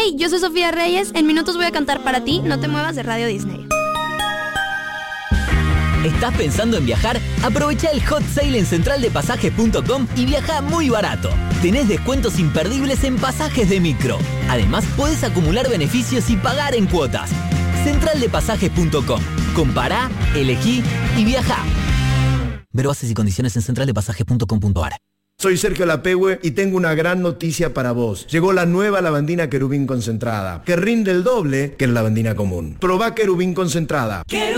Hey, yo soy Sofía Reyes. En minutos voy a cantar para ti. No te muevas de Radio Disney. ¿Estás pensando en viajar? Aprovecha el hot sale en centraldepasajes.com y viaja muy barato. Tenés descuentos imperdibles en pasajes de micro. Además, podés acumular beneficios y pagar en cuotas. Centraldepasajes.com. Compará, elegí y viajá. Ver bases y condiciones en centraldepasajes.com.ar. Soy Sergio Lapehue y tengo una gran noticia para vos. Llegó la nueva lavandina Querubín concentrada, que rinde el doble que la lavandina común. Probá Querubín concentrada.